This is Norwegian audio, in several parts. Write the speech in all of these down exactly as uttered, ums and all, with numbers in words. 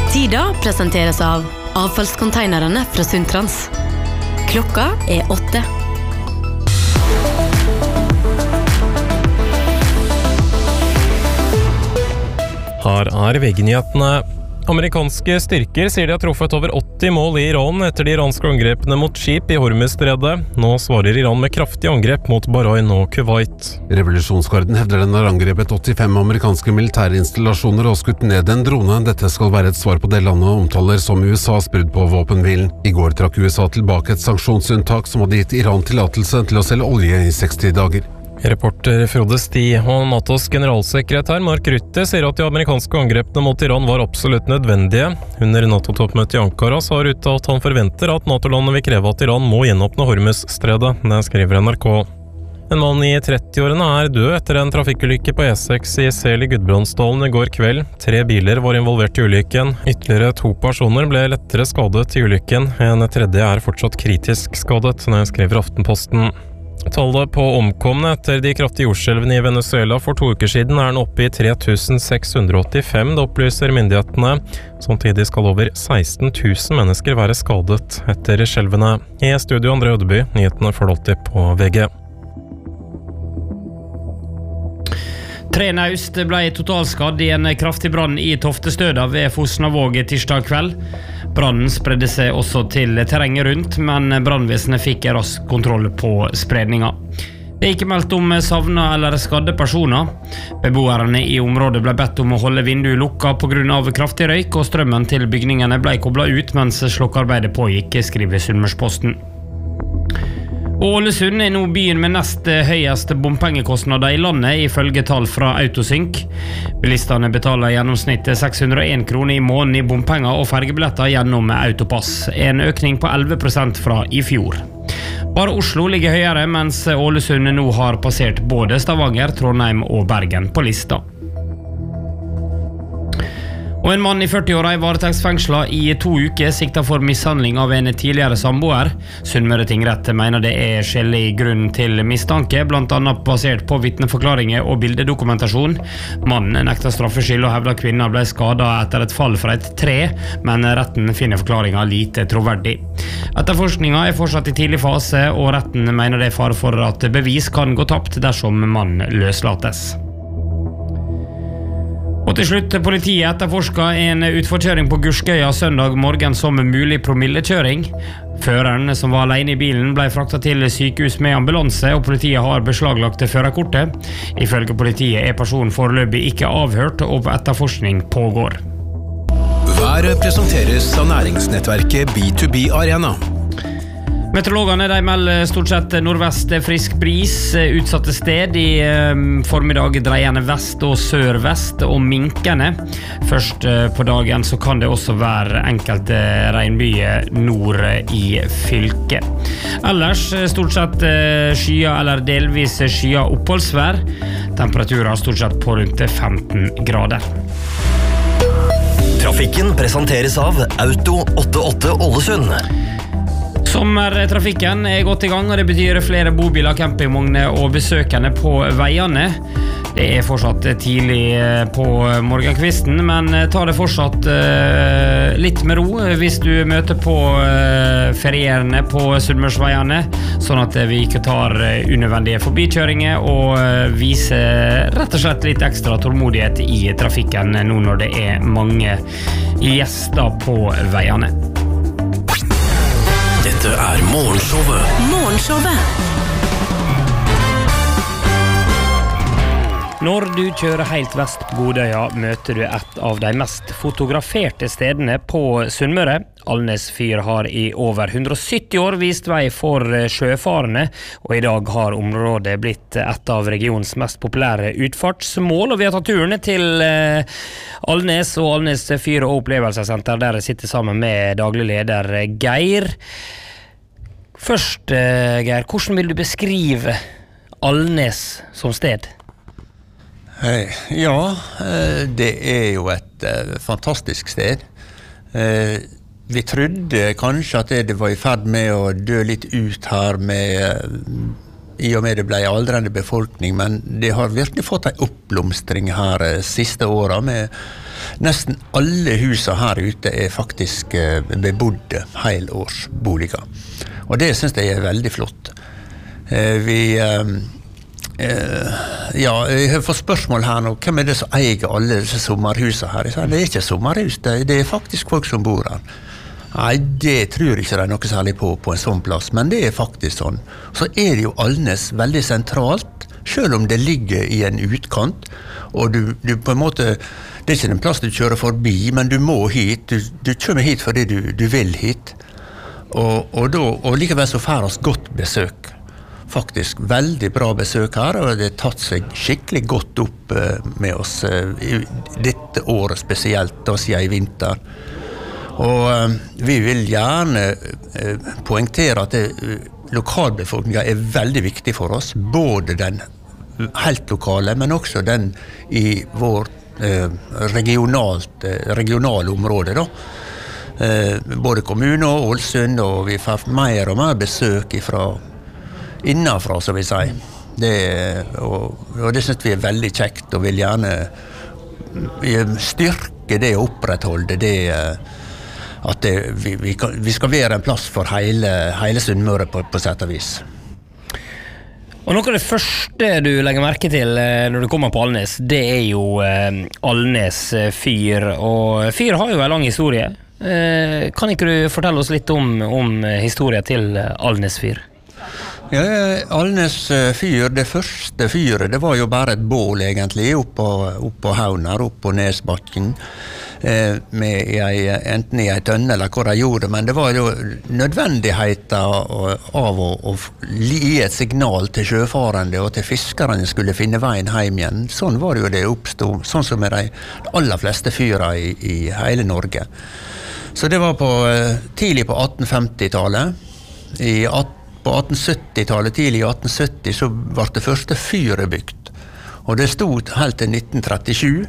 Tida presenteres av avfallskonteinerne fra Sundtrans. Klokka er åtte. Her er V G-nyhetene. Amerikanske styrker sier de har truffet over åtti mål i Iran etter de iranske angrepene mot skip i Hormuzstredet. Nå svarer Iran med kraftige angrep mot Bahrain og Kuwait. Revolusjonsgarden hevder den har angrepet åttifem amerikanske militærinstallasjoner og skutt ned en drone. Dette skal være et svar på det landet omtaler som U S A's brudd på våpenhvilen. I går trakk U S A tilbake et sanksjonsunntak som hadde gitt Iran tillatelse til å selge olje i seksti dager. Reporter Frode Sti og NATOs generalsekretær Mark Rutte sier at de amerikanske angrepene mot Iran var absolutt nødvendige. Under NATO-toppmøtet i Ankara sa Rutte at han forventer at NATO-landet vil kreve at Iran må gjenåpne Hormuzstredet. Det skriver N R K. En mann i trettiårene er død etter en trafikkulykke på E seks i Sel i Gudbrandsdalen i går kveld. Tre biler var involvert i ulykken. Ytterligere to personer ble lettere skadet i ulykken. En tredje er fortsatt kritisk skadet, det skriver Aftenposten. Tallet på omkomne etter de kraftige jordskjelvene i Venezuela for to uker siden er nå oppe i tre tusen seks hundre åttifem, det opplyser myndighetene. Samtidig skal over seksten tusen mennesker være skadet etter skjelvene. I studio André Ødeby, nyhetene får du alltid på V G. Tre naust ble totalskadd i en kraftig brann i Toftestøda ved Fosnavåg tirsdag kveld. Brannen spredde seg også til terrenget rundt, men brannvesenet fikk rask kontroll på spredninga. Det er ikke meldt om savna eller skadde personer. Beboerne i området ble bedt om å holde vinduet lukka på grunn av kraftig røyk, og strømmen til bygningene ble koblet ut mens slokkearbeidet pågikk, skriver Sunnmørsposten. Ålesund er nå byen med nest høyeste bompengekostnader i landet, ifølge tall fra Autosynk. Bilistene betaler gjennomsnitt seks hundre og en kroner i måneden i bompenger og fergebilletter gjennom Autopass, en økning på elleve prosent fra i fjor. Bare Oslo ligger høyere, mens Ålesund nå har passert både Stavanger, Trondheim og Bergen på lista. Og en mann i førti-åra er varetektsfengslet i to uker, siktet for mishandling av en tidligere samboer. Sunnmøre tingrett mener det er skjellig grunn til mistanke, blant annet basert på vitneforklaringer og bildedokumentasjon. Mannen nekter straffskyld og hevder kvinnen ble skadet etter et fall fra et tre, men retten finner forklaringen lite troverdig. Etterforskningen er fortsatt i tidlig fase, og retten mener det er fare for at bevis kan gå tapt dersom mannen løslates. Og til slutt, politiet etterforsket en utforkjøring på Gurskøya søndag morgen som mulig promillekjøring. Føreren, som var alene i bilen, ble fraktet til sykehus med ambulanse, og politiet har beslaglagt førerkortet. Ifølge politiet er personen foreløpig ikke avhørt, og etterforskning pågår. Været presenteres av næringsnettverket B to B Arena. Meteorologene de melder stort sett nordvest frisk bris, utsatte sted i eh, formiddag dreiende vest og sørvest og minkende. Først eh, på dagen så kan det også være enkelte regnbyer nord i fylket. Ellers stort sett eh, skyer eller delvis skyer oppholdsvær. Temperaturer stort sett på rundt femten grader. Trafikken presenteres av Auto åttiåtte Ålesund. Sommertrafikken er godt i gang, og det betyr flere bobiler, campingvogner og besøkende på veiene. Det er fortsatt tidlig på morgenkvisten, men ta det fortsatt litt med ro hvis du møter på ferierende på Sunnmørsveiene, sånn at vi ikke tar unødvendige forbikjøringer og viser rett og slett litt ekstra tålmodighet i trafikken nå når det er mange gjester på veiene. Dette er Morgenshowet. Morgenshowet. Når du kjører helt vest på Godøya, møter du et av de mest fotograferte stedene på Sunnmøre. Alnes fyr har i over hundre og sytti år vist vei for sjøfarende, og i dag har området blitt et av regionens mest populære utfartsmål. Og vi har tatt turen til Alnes og Alnes fyr- og opplevelsessenter, der jeg sitter sammen med daglig leder Geir. Først, Geir, hvordan vil du beskrive Alnes som sted? Hei. Ja, det er jo et fantastisk sted. Vi trodde kanskje at det var i ferd med å dø litt ut her med, i og med det ble aldrende befolkning, men det har virkelig fått en oppblomstring her siste året med nesten alle husa her ute er faktisk eh, bebodde helårsboliger. Og det synes jeg er veldig flott. Eh, vi... Eh, eh, ja, jeg har fått spørsmål her nå, hvem er det som eier alle disse sommerhusa her? Jeg sa, det er ikke sommerhus, det, det er faktisk folk som bor her. Nei, det tror jeg ikke det er noe særlig på på en sånn plass, men det er faktisk sånn. Så er det jo Alnes veldig sentralt, selv om det ligger i en utkant, og du, du på en måte, det er ikke en plass du kjører forbi, men du må hit, du, du kommer hit fordi du, du vil hit, og, og, da, og likevel så får oss godt besøk. Faktisk veldig bra besøk her, og det har tatt seg skikkelig godt opp med oss i dette året spesielt, da siden i vinter. Og uh, vi vil gjerne uh, poengtere at det, uh, lokalbefolkningen er veldig viktig for oss, både den helt lokale, men også den i vår uh, regionalt, uh, regionale område da. Uh, både kommune og Ålesund, og vi får mer og mer besøk fra innenfra, som vi sier. Det, og, og det synes vi er veldig kjekt, og vil gjerne styrke det og opprettholde det uh, at det, vi, vi, kan, vi skal være en plass for hele, hele Sunnmøre på, på sett og vis. Og noe av det første du legger merke til når du kommer på Alnes, det er jo eh, Alnes fyr, og fyr har jo en lang historie. Eh, kan ikke du fortelle oss litt om, om historien til Alnes fyr? Ja, Alnes fyr, det første fyret, det var jo bare et bål egentlig, oppå, oppå Haunar, oppå Nesbakken. Med ei, enten i ei tønne eller hvor de gjorde, men det var jo nødvendigheten av å, å gi et signal til sjøfarende og til fiskerne skulle finne veien hjem igjen. Sånn var det jo det oppstod, sånn som med de aller fleste fyrer i, i hele Norge. Så det var på, tidlig på atten femti-tallet. I, på atten sytti-tallet, tidlig i atten sytti, så ble det første fyret bygd. Og det stod helt til nitten trettisju.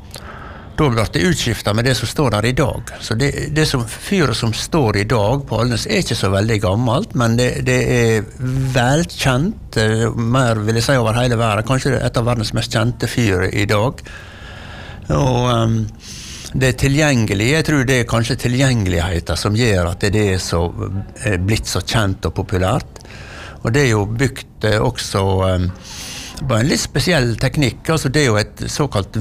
Da ble det utskiftet med det som står der i dag. Så det, det som, fyret som står i dag på Alnes er ikke så veldig gammelt, men det, det er velkjent, mer vil jeg si over hele verden, kanskje et av verdens mest kjente fyr i dag. Og um, det er tilgjengelig, jeg tror det er kanskje tilgjengeligheten som gjør at det er så, er blitt så kjent og populært. Og det er jo bygd også um, på en litt spesiell teknikk, altså det er jo et såkalt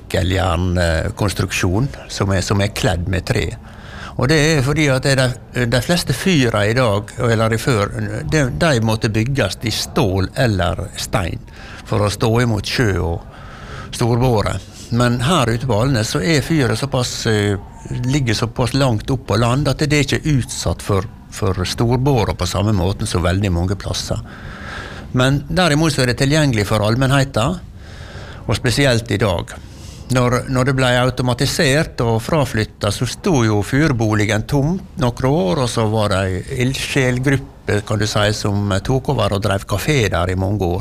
vinkeljernkonstruksjon som er, som er kledd med tre. Og det er fordi at de, de fleste fyrer i dag, eller i før, de, de måtte bygges i stål eller stein for å stå imot sjø og storbåre. Men her ute på Alnes så er fyret såpass, ligger såpass langt opp på land at det er ikke utsatt for, for storbåre på samme måten som veldig mange plasser. Men derimot så er det tilgjengelig for allmennheten, og spesielt i dag. Når, når det ble automatisert og fraflyttet, så stod jo fyrboligen tomt noen år, og så var det en ildsjelgruppe, kan du si, som tok over og drev kafé der i mange år.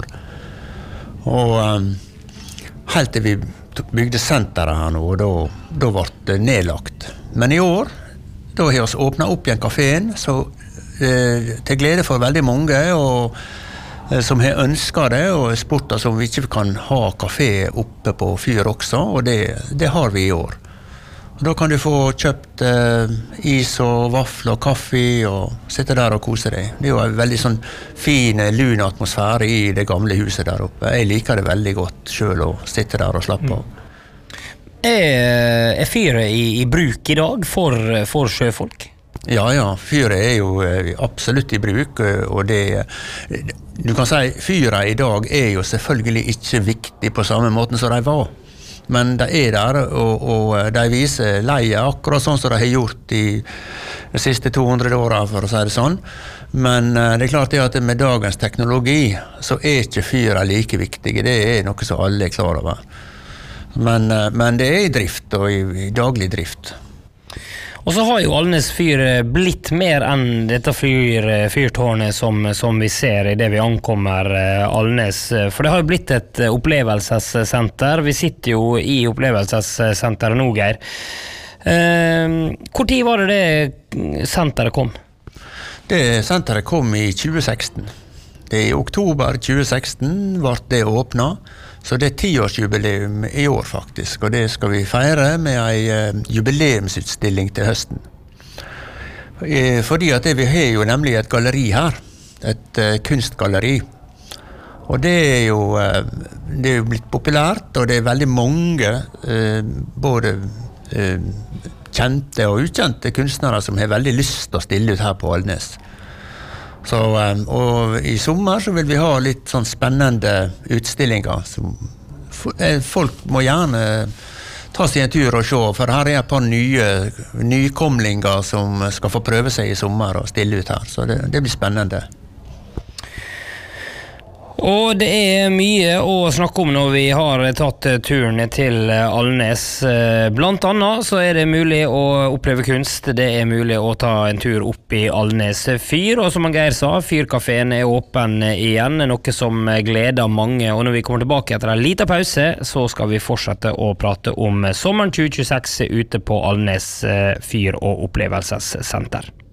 Og um, helt til vi bygde senteret her nå, og da, da ble det nedlagt. Men i år, da har vi åpnet opp igjen kaféen, så eh, til glede for veldig mange, og som har ønsket det, og sporter som vi ikke kan ha kafé oppe på fyr også, og det, det har vi i år. Og da kan du få kjøpt eh, is og vaffel og kaffe, og sitte der og kose deg. Det er jo en veldig sånn fin, lun atmosfære i det gamle huset der oppe. Jeg liker det veldig godt selv å sitte der og slappe av. Er, er fyret i, i bruk i dag for, for sjøfolk? Ja, ja, fyret er jo absolutt i bruk, og det, du kan si, fyret i dag er jo selvfølgelig ikke viktig på samme måten som de var. Men de er der, og, og de viser leie akkurat sånn som de har gjort i de siste to hundre årene, for å si det sånn. Men det er klart det at med dagens teknologi, så er ikke fyret like viktige. Det er noe som alle er klar over. Men, men det er i drift, og i, i daglig drift. Og så har jo Alnes fyr blitt mer enn dette fyr, fyrtårnet som, som vi ser i det vi ankommer Alnes. For det har jo blitt et opplevelsessenter. Vi sitter jo i opplevelsessenteret nå, Geir. Eh, hvor tid var det det senteret kom? Det senteret kom i tjue seksten. Det er i oktober tjue seksten ble det åpnet. Så det er tiårsjubileum i år faktisk, og det skal vi feire med en uh, jubileumsutstilling til høsten. Uh, fordi at det, vi har jo nemlig et galleri her, et uh, kunstgalleri. Og det er, jo, uh, det er jo blitt populært, og det er veldig mange, uh, både uh, kjente og ukjente kunstnere som har veldig lyst til å stille ut her på Alnes. Så, um, og i sommer så vil vi ha litt sånn spennende utstillinger som folk må gjerne ta seg en tur og se, for her er et par nye nykomlinger som skal få prøve seg i sommer og stille ut her, så det, det blir spennende. Og det er mye å snakke om når vi har tatt turen til Alnes. Blant annet så er det mulig å oppleve kunst, det er mulig å ta en tur opp i Alnes fyr, og som Geir sa, fyrkaféen er åpen igjen, noe som gleder mange, og når vi kommer tilbake etter en liten pause, så skal vi fortsette å prate om sommeren tjue tjueseks ute på Alnes fyr- og opplevelsessenter.